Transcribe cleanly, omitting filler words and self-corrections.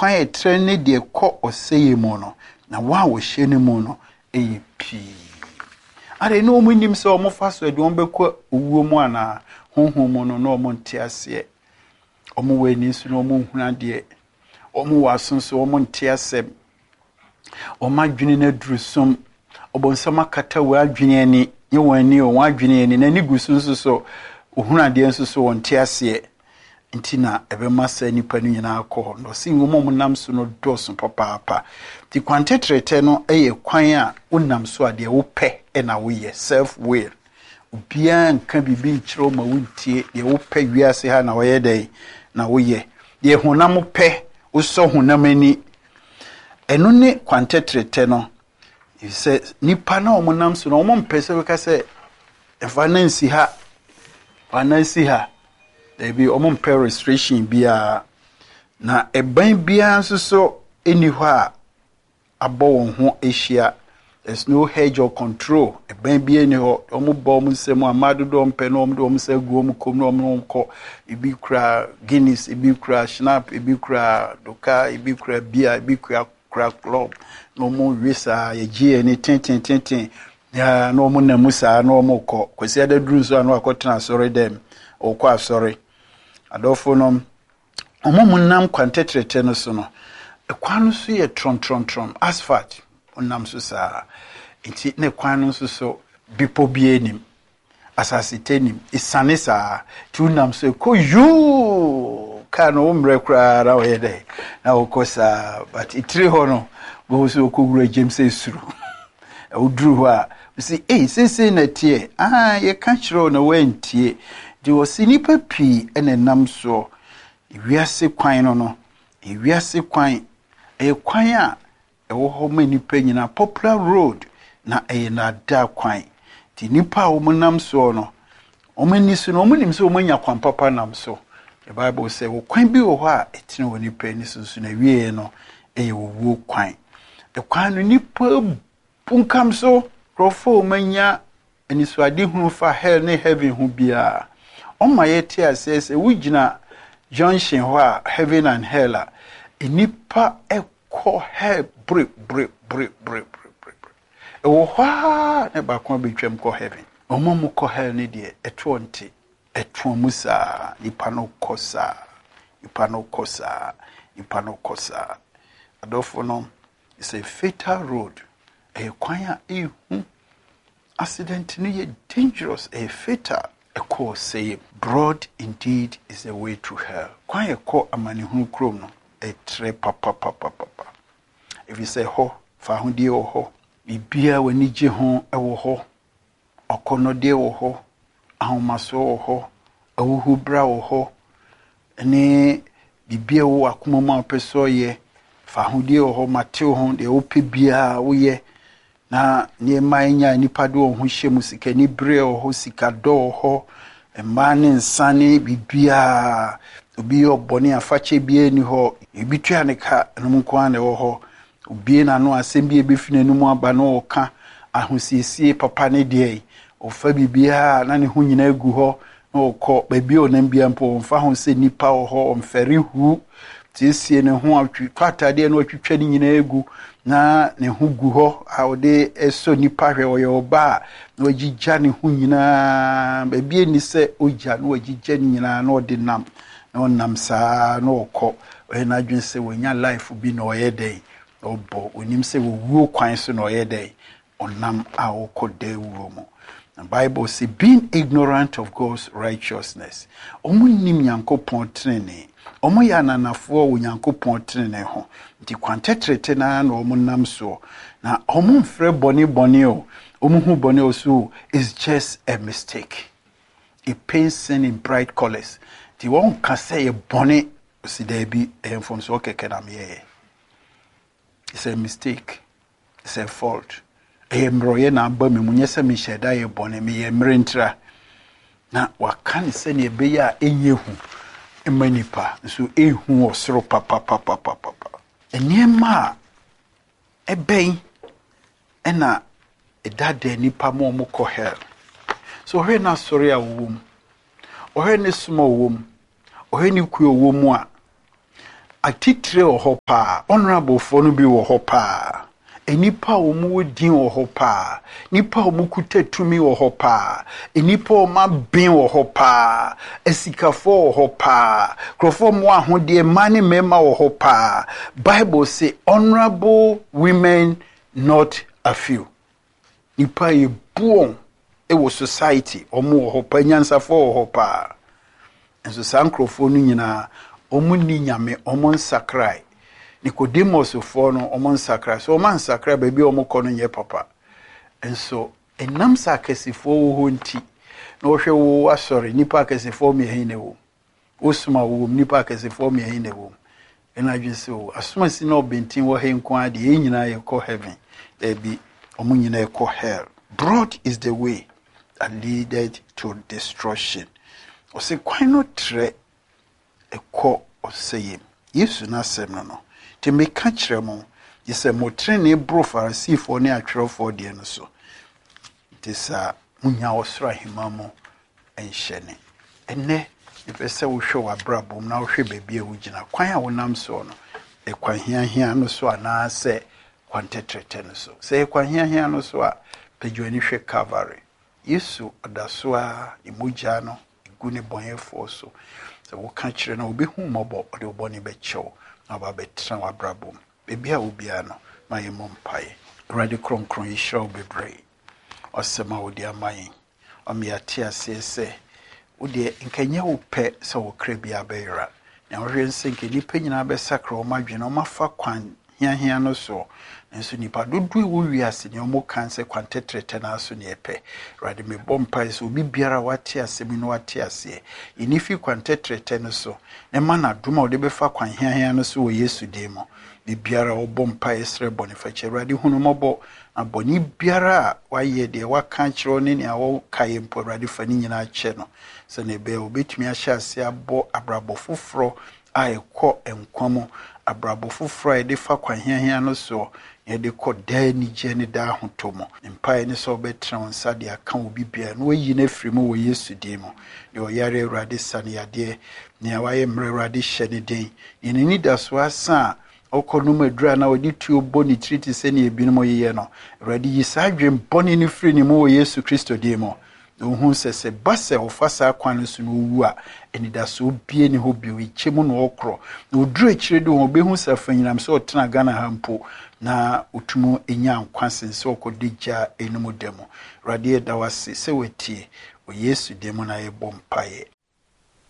kwan etrene de kɔ ɔsɛyɛ mu no na wa wo hye ne mu no pi are no mu nim sɛ ɔmo fa so de ɔmo bɛkɔ owuo mu ana honhom mu no na ɔmo nte ase ɔmo wɔ ani so na ɔmo huna de ɔmo wɔ aso so ɔmo nte asɛm ɔmo adwene na duru som ɔbɔnsɛm akata wɔ adwene ani yɛ wɔn ani ɔmo adwene ani na ni gu so nso so ohuna de nso so wɔn te ase ntina ebema sa nipa no nyina akɔ no si ngomom nam so no dɔso papa ti kwantetrete no eye kwan a wonam so ade wo pɛ na wo yɛ self will obia nka bibi nkyerɛ ma wontie de wo pɛ wiase ha na wo yɛ dɛ na wo yɛ de honam pɛ wo so honam ani ɛno ne kwantetrete no sɛ nipa na wo nam so no wo mpɛ sɛ we ka sɛ ɛfa nansi ha ebi omo mpe restriction bia na eban bia nso so eni hɔ a abɔ wɔn ho ahyia there's no hedge or control eban bia ni hɔ omo bɔ omo nsɛm amado do mpe no omo do omo sɛ gu omo kom no omo kɔ ebi kura Guinness ebi kura Schnapp ebi kura Doka ebi kura bia ebi kura club no omo wisa ye gie ni tenten ya no omo na musa no omo kɔ kwesi adaduru so anu akɔtena sɔre dem okɔ asɔre adofo no omomunam kwantetrete no so no ekwan no so ye tron asphalt onam so saa enti ne kwan no so bipo bie nim asase tenim isane saa ti unam so koyu ka no umre kra ra we dey na okosa but itiri ho no go so okogura James esuru oduru ho a si sese na tie ye ka kyerɛ na wantie di osinipa pi ene nam so ewiase kwan no ewiase kwan kwan a ewo ho manipa nyina popular road na na da kwan ti nipa wo nam so no omani so no omunim so omanya kwan papa nam so the Bible say wo kwan bi wo ho a etine wo nipa ni so na wie no wo kwan kwan no nipa punkam so krofo manya ani so ade hu fa hell ne heaven hu bia Oma yeti asese wugina junction ho a heaven and hell a enipa ekɔ hell break ewo hwa ne ba kon betwam kɔ heaven omo kɔ hell ne de eto nte eto musa nipa no kosa adofo no is a fatal road kwan a ehu accident ne ye dangerous fatal Eko say broad indeed is the way to hell. Kwan eko amanihunu krom no etre papa. If you say ho fa ho die wo ho bibia wani gye ho ewo ho okono die wo ho ahomaso wo ho awuhu bra wo ho ene bibia wo akoma ma peso ye fa ho die wo ho mate wo ho de wo pe bia wo ye na niema nya nipa do ho hye musika ni bre ho sika do ho emma ne nsane bibia obi obone afache bia ni ho ebitua ne ka no nko ane wo ho obi na no asem bia befina no mu aba no oka ahosiesie papa ne de ofa bibia na ne ho nyina egu ho na okọ baabi onam bia mpo mfa ho se nipa ho omfere hu tiesie ne ho atwatade no atwitwa ne nyina egu na ne hu gu ho a ode eso nipa hwe oye oba na wagigya ne hu nyina baabi ni se ogya na wagigya ne nyina na ode nam na onam saa na okọ na adwen se wonya life bi na oye den obo onim se wo kwan so na oye den onam a okọ de wo mu. The Bible says, being ignorant of God's righteousness. Omu nim Nyankopon trene. Omu ya nanafo wo Nyankopon trene ho. Nti kwantetrete na omu nam so. Na omu mfre boni o. Omu hu boni o so is just a mistake. It paints sin in bright colors. Nti won ka say e boni si there be from so keke na me. It's a mistake. It's a fault. Mroye na aba me munyesa me sheda ye bone me ye mrentra na waka ne se ne be ya enyehu emanipa so ehu osoro papa enema eben ena edade nipa mo mo ko hell so he na sori a wom o he ne sumo wom o he ni ku wom a Atitre wɔ hɔ paa. Honorable fo no bi wɔ hɔ paa. Enipa omu din wɔ hɔ paa. Nipa omu kuta tumi wɔ hɔ paa. Enipa oma bin wɔ hɔ paa. Esikafo wɔ hɔ paa. Krofo mo ahode mane mema wɔ hɔ paa. Bible say honorable women not a few. Nipa e buon ewo society omu wɔ hɔ paa. Nyansafo wɔ hɔ paa. Enso saa nkrofo no nyina omu ni nyame omu nsakrai. Nicodemus for no omo nsakra so omo nsakra baby omo kɔ no nye papa enso enam sa akesifo wo nti na wo hwe wo asori nipa akesifo me hin ne wo osuma wo nipa akesifo me hin ne wo ena dwese wo asuma si na obentin wo he nko ade enyina ye kɔ heaven baby omo nyina ye kɔ hell. Broad is the way that leaded to destruction. O se kwan no tre ekɔ oseyem Yesu na sem no te me ka kire mo yese mo trene bro farisifo ne atwerofo de no so te sa munya osra himamo enhyene enne epese wo hwe wa brabom na wo hwe baabi a wo gina kwan a wonam so no e kwan hia no so ana se kwan tetrete no so se kwan hia no so a pedwani hwe Calvary Yesu odaso a imugya no igu ne bonyefo so se wo ka kire na obehu mobo ode obone be chew aba betra wa brabom bebia obia no ma ye mompae radi kronkron yi hraw bebree osema odi amayin omiate asese odi nkanya wo pɛ sɛ wo kra bia bɛyra na wohwe nsenke nipa nyina bɛsakra o madwene o mafa kwan hia no so nso nipa dodo wo wiase ne o mo kan sɛ kwan tetrete na so ne epɛ radi me bompae so obi biara wate asemi no wate ase inifi kwan tetrete no so ne mana duma o de befa kwan hia no so wo Yesu demo biara o bompae sre bonifache radi hunu mobo aboni biara waye de waka kiro ne ne awo kaye mpo radi fani nyina che no se ne be obetumi ahye ase abo abrabo foforo a ekọ enkwamo abrabo foforo e de fa kwan hia no so e de kọ da ni je ne da hotomo mpae ne so betra wonsa de aka obi bia no wayi na frimu wo Yesu demo de oyare radi sane yade ne waye mre radi hye ne den yene ni da so asa okono madura na odi tuo boni triti se ne ebinom yeye no radi yisadwem boni ne firi ne mo Yesu Kristo demo ohun sese base ofasa kwan so no wu a enida so bie ne ho bio ichemu no okro na oduru akire de ho behu safanyinam se otena Ghana hampo na otumu enya nkwansen se okodigya enum demo radi edawase se wetie o Yesu demo na ye bompaye